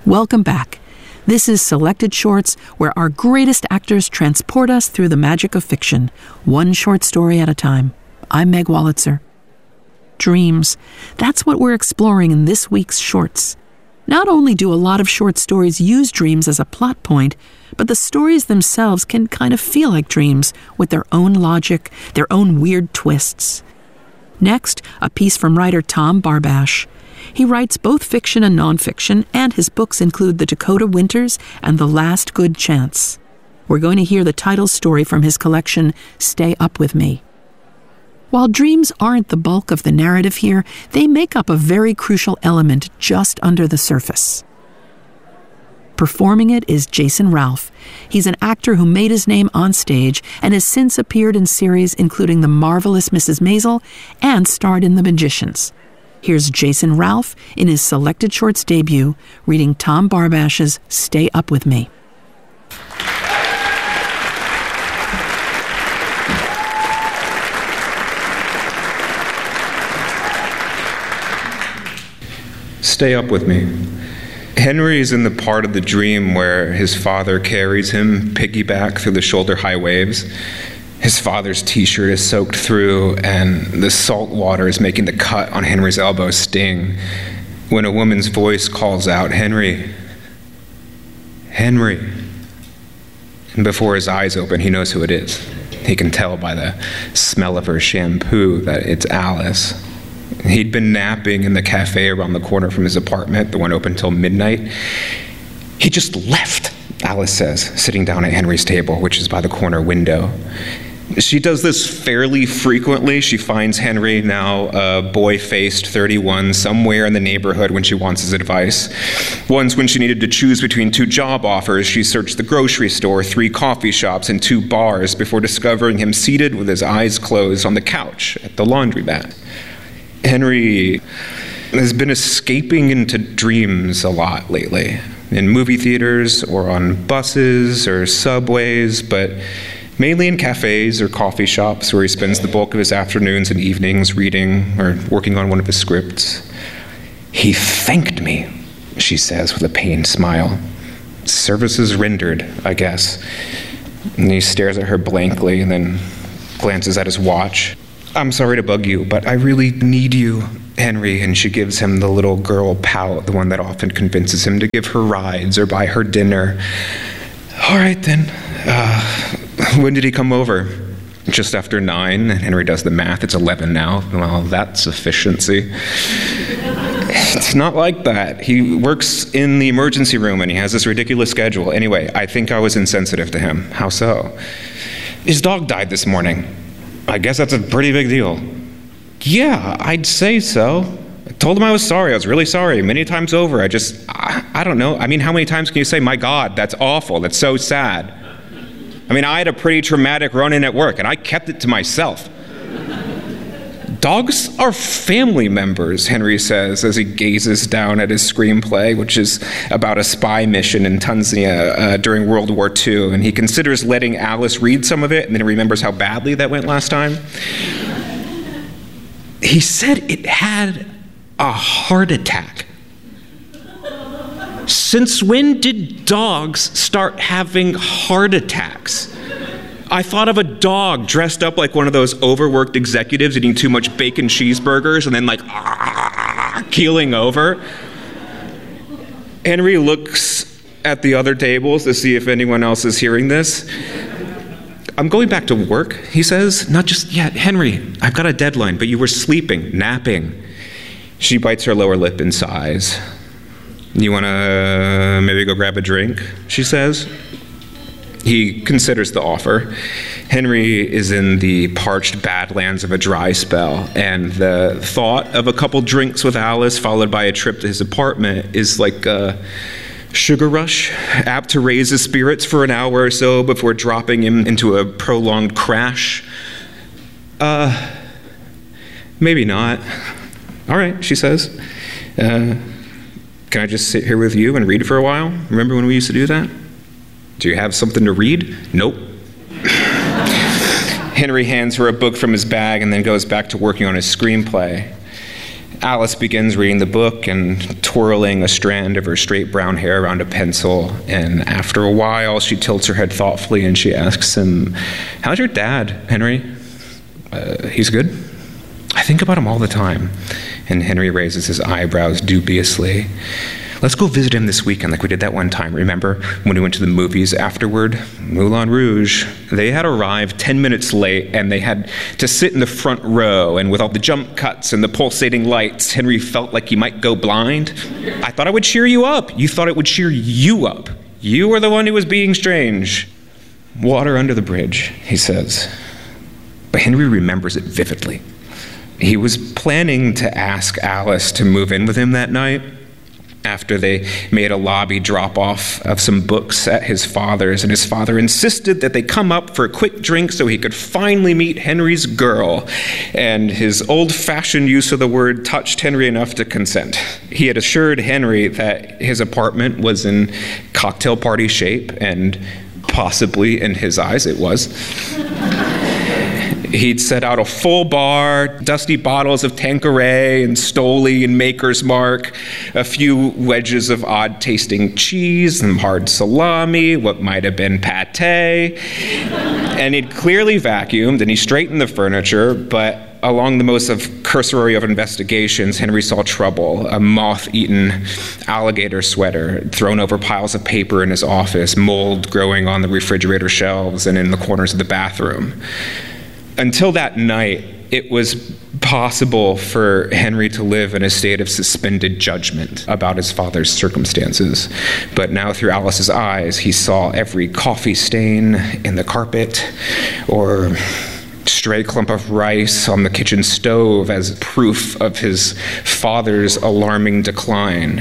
Welcome back. This is Selected Shorts, where our greatest actors transport us through the magic of fiction, one short story at a time. I'm Meg Wolitzer. Dreams. That's what we're exploring in this week's shorts. Not only do a lot of short stories use dreams as a plot point, but the stories themselves can kind of feel like dreams, with their own logic, their own weird twists. Next, a piece from writer Tom Barbash. He writes both fiction and nonfiction, and his books include The Dakota Winters and The Last Good Chance. We're going to hear the title story from his collection, Stay Up With Me. While dreams aren't the bulk of the narrative here, they make up a very crucial element just under the surface. Performing it is Jason Ralph. He's an actor who made his name on stage and has since appeared in series including The Marvelous Mrs. Maisel and starred in The Magicians. Here's Jason Ralph in his Selected Shorts debut, reading Tom Barbash's Stay Up With Me. Stay up with me. Henry is in the part of the dream where his father carries him piggyback through the shoulder-high waves. His father's t-shirt is soaked through, and the salt water is making the cut on Henry's elbow sting when a woman's voice calls out, "Henry, Henry." And before his eyes open, he knows who it is. He can tell by the smell of her shampoo that it's Alice. He'd been napping in the cafe around the corner from his apartment, the one open till midnight. He just left, Alice says, sitting down at Henry's table, which is by the corner window. She does this fairly frequently. She finds Henry, now a boy-faced 31, somewhere in the neighborhood when she wants his advice. Once when she needed to choose between 2 job offers, she searched the grocery store, 3 coffee shops, and 2 bars before discovering him seated with his eyes closed on the couch at the laundromat. Henry has been escaping into dreams a lot lately, in movie theaters or on buses or subways, but mainly in cafes or coffee shops where he spends the bulk of his afternoons and evenings reading or working on one of his scripts. "He thanked me," she says with a pained smile. "Services rendered, I guess." And he stares at her blankly and then glances at his watch. "I'm sorry to bug you, but I really need you, Henry." And she gives him the little girl pout, the one that often convinces him to give her rides or buy her dinner. "All right, then. When did he come over?" "Just after 9. And Henry does the math. It's 11 now. Well, that's efficiency. It's not like that. He works in the emergency room and he has this ridiculous schedule. Anyway, I think I was insensitive to him." "How so?" "His dog died this morning." "I guess that's a pretty big deal." "Yeah, I'd say so. I told him I was sorry. I was really sorry many times over. I don't know. I mean, how many times can you say, 'My God, that's awful. That's so sad'? I mean, I had a pretty traumatic run-in at work, and I kept it to myself." "Dogs are family members," Henry says as he gazes down at his screenplay, which is about a spy mission in Tanzania during World War II, and he considers letting Alice read some of it, and then he remembers how badly that went last time. "He said it had a heart attack." "Since when did dogs start having heart attacks?" "I thought of a dog dressed up like one of those overworked executives eating too much bacon cheeseburgers and then keeling over." Henry looks at the other tables to see if anyone else is hearing this. "I'm going back to work," he says. "Not just yet, Henry. I've got a deadline, but you were sleeping, napping." She bites her lower lip and sighs. "You want to maybe go grab a drink?" she says. He considers the offer. Henry is in the parched badlands of a dry spell, and the thought of a couple drinks with Alice followed by a trip to his apartment is like a sugar rush, apt to raise his spirits for an hour or so before dropping him into a prolonged crash. Maybe not." "All right," she says. "Can I just sit here with you and read for a while? Remember when we used to do that?" "Do you have something to read?" "Nope." Henry hands her a book from his bag and then goes back to working on his screenplay. Alice begins reading the book and twirling a strand of her straight brown hair around a pencil, and after a while she tilts her head thoughtfully and she asks him, "How's your dad, Henry?" "He's good. I think about him all the time." And Henry raises his eyebrows dubiously. "Let's go visit him this weekend like we did that one time. Remember when we went to the movies afterward? Moulin Rouge." They had arrived 10 minutes late, and they had to sit in the front row, and with all the jump cuts and the pulsating lights, Henry felt like he might go blind. "I thought I would cheer you up. You thought it would cheer you up. You were the one who was being strange." "Water under the bridge," he says. But Henry remembers it vividly. He was planning to ask Alice to move in with him that night, after they made a lobby drop-off of some books at his father's, and his father insisted that they come up for a quick drink so he could finally meet Henry's girl, and his old-fashioned use of the word touched Henry enough to consent. He had assured Henry that his apartment was in cocktail party shape, and possibly, in his eyes, it was. He'd set out a full bar, dusty bottles of Tanqueray and Stoli and Maker's Mark, a few wedges of odd-tasting cheese, some hard salami, what might have been pate. And he'd clearly vacuumed, and he straightened the furniture, but along the most cursory of investigations, Henry saw trouble: a moth-eaten alligator sweater thrown over piles of paper in his office, mold growing on the refrigerator shelves and in the corners of the bathroom. Until that night, it was possible for Henry to live in a state of suspended judgment about his father's circumstances. But now, through Alice's eyes, he saw every coffee stain in the carpet or stray clump of rice on the kitchen stove as proof of his father's alarming decline.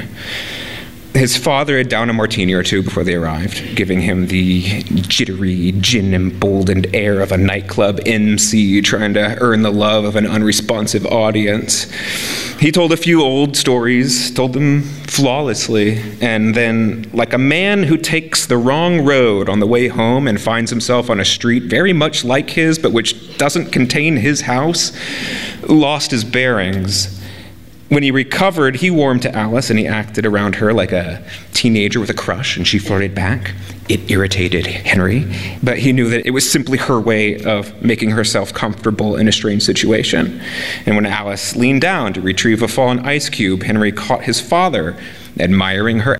His father had downed a martini or two before they arrived, giving him the jittery, gin-emboldened air of a nightclub MC trying to earn the love of an unresponsive audience. He told a few old stories, told them flawlessly, and then, like a man who takes the wrong road on the way home and finds himself on a street very much like his, but which doesn't contain his house, lost his bearings. When he recovered, he warmed to Alice, and he acted around her like a teenager with a crush, and she flirted back. It irritated Henry, but he knew that it was simply her way of making herself comfortable in a strange situation. And when Alice leaned down to retrieve a fallen ice cube, Henry caught his father admiring her.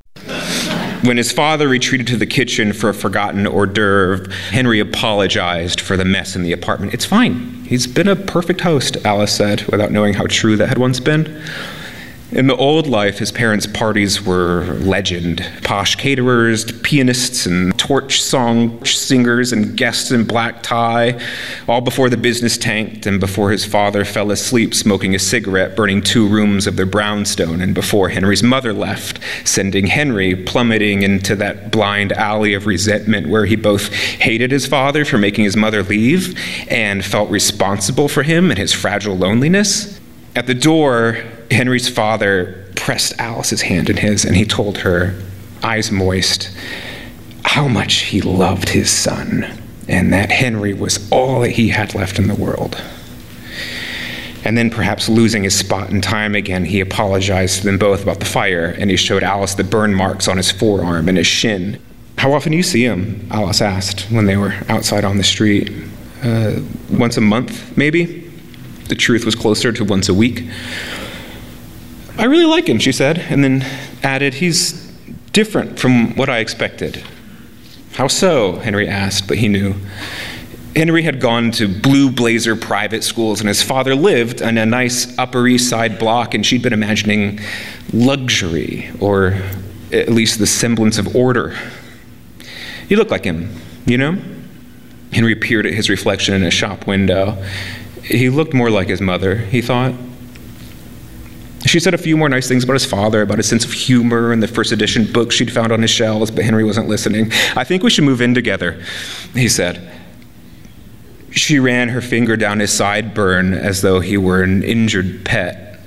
When his father retreated to the kitchen for a forgotten hors d'oeuvre, Henry apologized for the mess in the apartment. "It's fine. He's been a perfect host," Alice said, without knowing how true that had once been. In the old life, his parents' parties were legend. Posh caterers, pianists, and torch song singers, and guests in black tie, all before the business tanked and before his father fell asleep smoking a cigarette, burning 2 rooms of their brownstone, and before Henry's mother left, sending Henry plummeting into that blind alley of resentment where he both hated his father for making his mother leave and felt responsible for him and his fragile loneliness. At the door, Henry's father pressed Alice's hand in his, and he told her, eyes moist, how much he loved his son, and that Henry was all that he had left in the world. And then, perhaps losing his spot in time again, he apologized to them both about the fire, and he showed Alice the burn marks on his forearm and his shin. "How often do you see him?" Alice asked when they were outside on the street. Once a month, maybe?" The truth was closer to once a week. "I really like him," she said, and then added, "He's different from what I expected." "How so?" Henry asked, but he knew. Henry had gone to Blue Blazer private schools, and his father lived in a nice Upper East Side block, and she'd been imagining luxury, or at least the semblance of order. "You look like him, you know?" Henry peered at his reflection in a shop window. He looked more like his mother, he thought. She said a few more nice things about his father, about his sense of humor and the first edition books she'd found on his shelves, but Henry wasn't listening. "I think we should move in together," he said. She ran her finger down his sideburn as though he were an injured pet.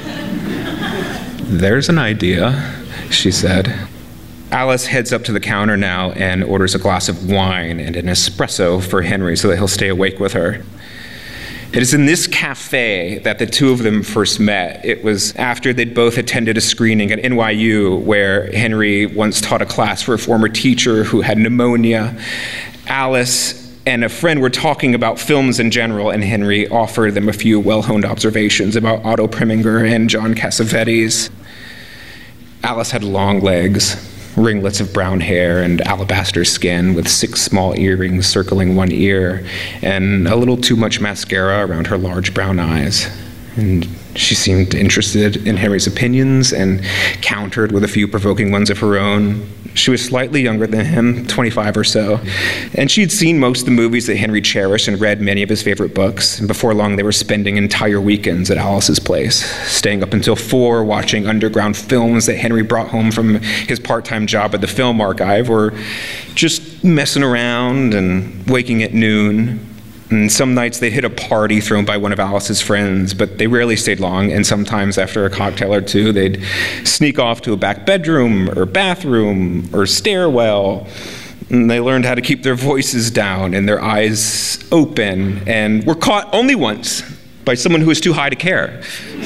"There's an idea," she said. Alice heads up to the counter now and orders a glass of wine and an espresso for Henry so that he'll stay awake with her. It is in this cafe that the two of them first met. It was after they'd both attended a screening at NYU where Henry once taught a class for a former teacher who had pneumonia. Alice and a friend were talking about films in general, and Henry offered them a few well-honed observations about Otto Preminger and John Cassavetes. Alice had long legs, ringlets of brown hair and alabaster skin with 6 small earrings circling one ear, and a little too much mascara around her large brown eyes. And she seemed interested in Henry's opinions and countered with a few provoking ones of her own. She was slightly younger than him, 25 or so, and she'd seen most of the movies that Henry cherished and read many of his favorite books. And before long, they were spending entire weekends at Alice's place, staying up until 4, watching underground films that Henry brought home from his part-time job at the Film Archive, or just messing around and waking at noon. And some nights they'd hit a party thrown by one of Alice's friends, but they rarely stayed long, and sometimes after a cocktail or two, they'd sneak off to a back bedroom or bathroom or stairwell. And they learned how to keep their voices down and their eyes open, and were caught only once by someone who was too high to care.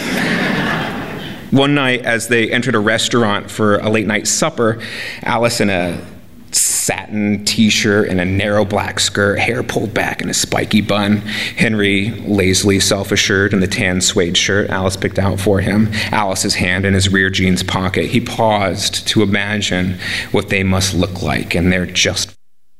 One night, as they entered a restaurant for a late-night supper, Alice in a satin t-shirt and a narrow black skirt, hair pulled back in a spiky bun. Henry, lazily self-assured in the tan suede shirt Alice picked out for him, Alice's hand in his rear jeans pocket. He paused to imagine what they must look like, and they're just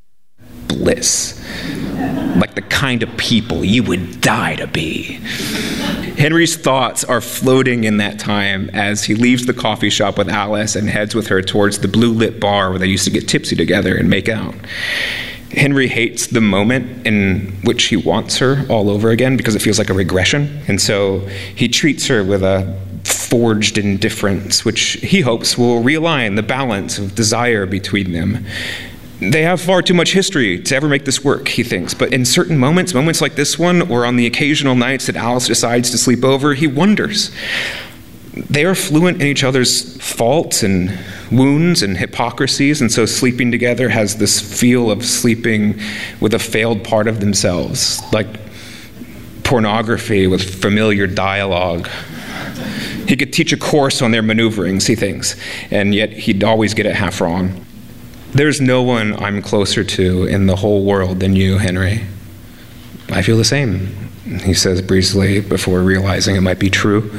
bliss. Like the kind of people you would die to be. Henry's thoughts are floating in that time as he leaves the coffee shop with Alice and heads with her towards the blue-lit bar where they used to get tipsy together and make out. Henry hates the moment in which he wants her all over again because it feels like a regression, and so he treats her with a forged indifference, which he hopes will realign the balance of desire between them. They have far too much history to ever make this work, he thinks, but in certain moments like this one, or on the occasional nights that Alice decides to sleep over, he wonders. They are fluent in each other's faults and wounds and hypocrisies, and so sleeping together has this feel of sleeping with a failed part of themselves, like pornography with familiar dialogue. He could teach a course on their maneuverings, he thinks, and yet he'd always get it half wrong. There's no one I'm closer to in the whole world than you, Henry. I feel the same, he says breezily before realizing it might be true.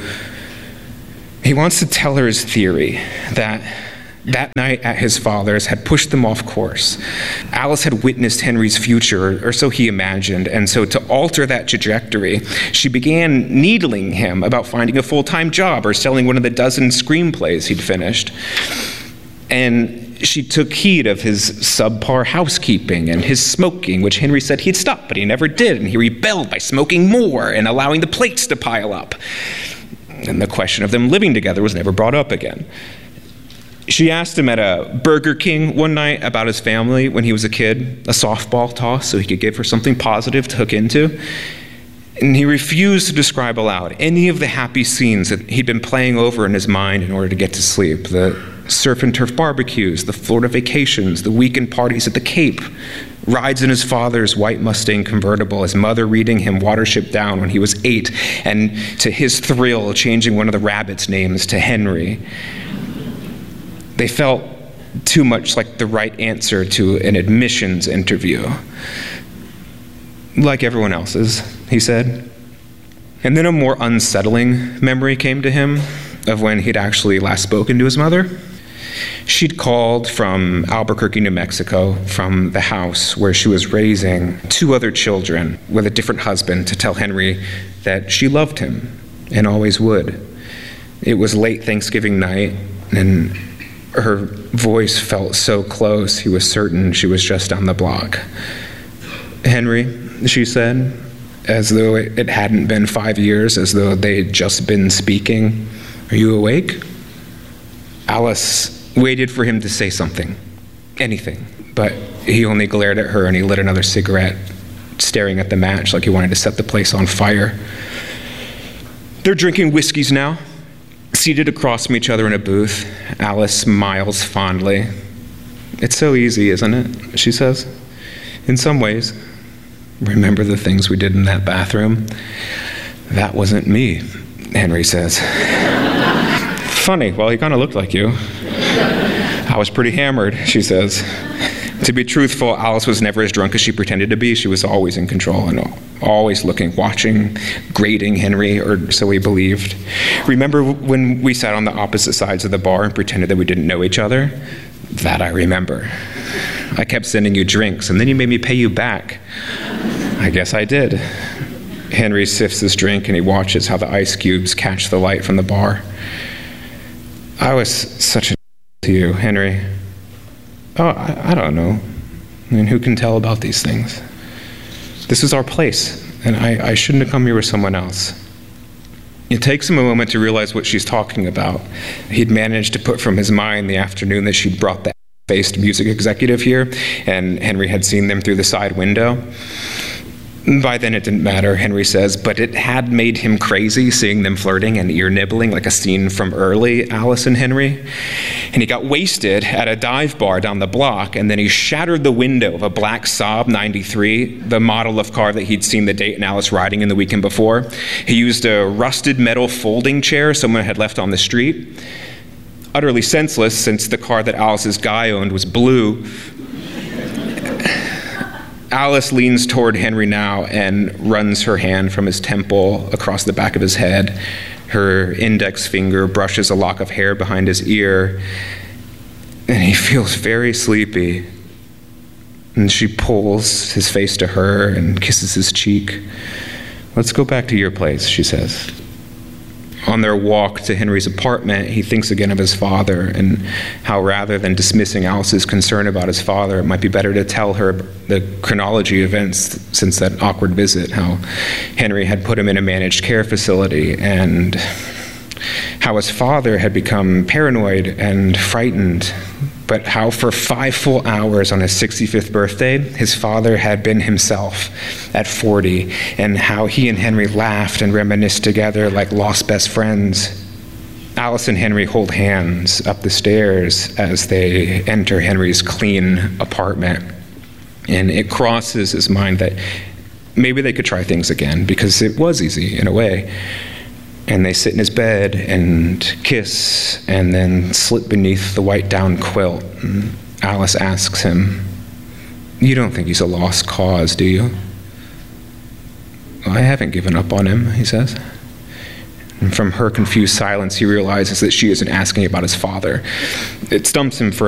He wants to tell her his theory, that night at his father's had pushed them off course. Alice had witnessed Henry's future, or so he imagined, and so to alter that trajectory, she began needling him about finding a full-time job or selling one of the dozen screenplays he'd finished. And she took heed of his subpar housekeeping and his smoking, which Henry said he'd stop, but he never did, and he rebelled by smoking more and allowing the plates to pile up. And the question of them living together was never brought up again. She asked him at a Burger King one night about his family when he was a kid, a softball toss so he could give her something positive to hook into. And he refused to describe aloud any of the happy scenes that he'd been playing over in his mind in order to get to sleep. The surf and turf barbecues, the Florida vacations, the weekend parties at the Cape, rides in his father's white Mustang convertible, his mother reading him Watership Down when he was 8, and to his thrill, changing one of the rabbits' names to Henry. They felt too much like the right answer to an admissions interview. Like everyone else's, he said. And then a more unsettling memory came to him of when he'd actually last spoken to his mother. She'd called from Albuquerque, New Mexico, from the house where she was raising 2 other children with a different husband, to tell Henry that she loved him and always would. It was late Thanksgiving night, and her voice felt so close, he was certain she was just down the block. "Henry," she said, as though it hadn't been 5 years, as though they'd just been speaking, "Are you awake?" Alice waited for him to say something, anything, but he only glared at her and he lit another cigarette, staring at the match like he wanted to set the place on fire. They're drinking whiskeys now, seated across from each other in a booth. Alice smiles fondly. "It's so easy, isn't it?" she says. "In some ways." Remember the things we did in that bathroom? That wasn't me, Henry says. Funny, well, he kind of looked like you. I was pretty hammered, she says. To be truthful, Alice was never as drunk as she pretended to be. She was always in control and always looking, watching, grading Henry, or so we believed. Remember when we sat on the opposite sides of the bar and pretended that we didn't know each other? That I remember. I kept sending you drinks, and then you made me pay you back. I guess I did. Henry sifts his drink, and he watches how the ice cubes catch the light from the bar. I was such a to you, Henry. Oh, I don't know. I mean, who can tell about these things? This is our place, and I shouldn't have come here with someone else. It takes him a moment to realize what she's talking about. He'd managed to put from his mind the afternoon that she'd brought the faced music executive here, and Henry had seen them through the side window. By then it didn't matter, Henry says, but it had made him crazy seeing them flirting and ear nibbling like a scene from early Alice and Henry. And he got wasted at a dive bar down the block, and then he shattered the window of a black Saab 93, the model of car that he'd seen the date and Alice riding in the weekend before. He used a rusted metal folding chair someone had left on the street. Utterly senseless, since the car that Alice's guy owned was blue. Alice leans toward Henry now and runs her hand from his temple across the back of his head. Her index finger brushes a lock of hair behind his ear, and he feels very sleepy. And she pulls his face to her and kisses his cheek. "Let's go back to your place," she says. On their walk to Henry's apartment, he thinks again of his father and how rather than dismissing Alice's concern about his father, it might be better to tell her the chronology of events since that awkward visit, how Henry had put him in a managed care facility and how his father had become paranoid and frightened, but how for 5 full hours on his 65th birthday, his father had been himself at 40, and how he and Henry laughed and reminisced together like lost best friends. Alice and Henry hold hands up the stairs as they enter Henry's clean apartment, and it crosses his mind that maybe they could try things again, because it was easy in a way. And they sit in his bed and kiss and then slip beneath the white down quilt. And Alice asks him, "You don't think he's a lost cause, do you?" "I haven't given up on him," he says. And from her confused silence, he realizes that she isn't asking about his father. It stumps him for